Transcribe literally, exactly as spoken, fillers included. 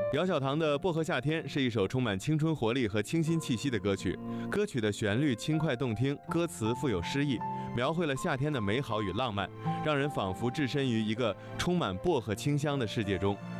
姚小棠的《薄荷夏天》是一首充满青春活力和清新气息的歌曲，歌曲的旋律轻快动听，歌词富有诗意，描绘了夏天的美好与浪漫，让人仿佛置身于一个充满薄荷清香的世界中。